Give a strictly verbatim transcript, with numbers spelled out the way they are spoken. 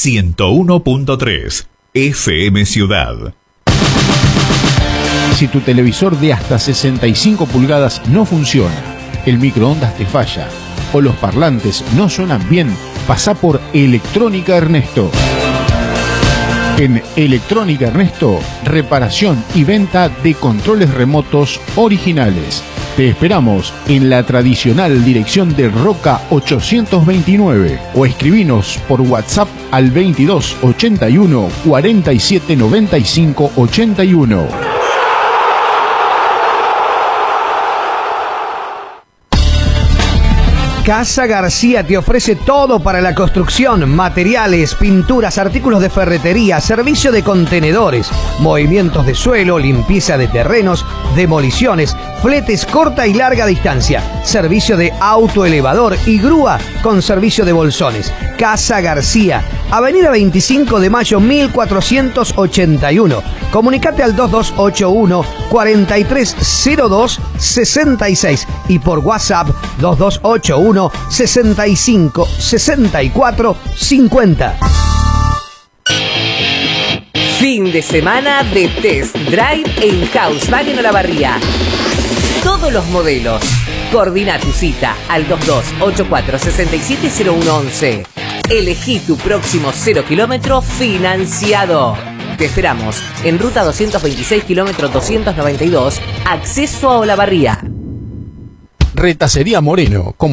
ciento uno punto tres F M Ciudad. Si tu televisor de hasta sesenta y cinco pulgadas no funciona, el microondas te falla o los parlantes no suenan bien, pasá por Electrónica Ernesto. En Electrónica Ernesto, reparación y venta de controles remotos originales. Te esperamos en la tradicional dirección de Roca ochocientos veintinueve o escribinos por WhatsApp al veintidós ochenta y uno cuarenta y siete noventa y cinco ochenta y uno. Casa García te ofrece todo para la construcción: materiales, pinturas, artículos de ferretería, servicio de contenedores, movimientos de suelo, limpieza de terrenos, demoliciones, fletes corta y larga distancia, servicio de autoelevador y grúa con servicio de bolsones. Casa García, Avenida veinticinco de mayo mil cuatrocientos ochenta y uno. Comunicate al dos dos ocho uno cuatro tres cero dos seis seis y por WhatsApp dos dos ocho uno sesenta y cinco sesenta y cuatro cincuenta. Fin de semana de Test Drive en Volkswagen Olavarría. Todos los modelos. Coordina tu cita al dos dos ocho cuatro seis siete cero uno uno uno. Elegí tu próximo cero kilómetro financiado. Te esperamos en ruta doscientos veintiséis, kilómetro doscientos noventa y dos, acceso a Olavarría. Retacería Moreno.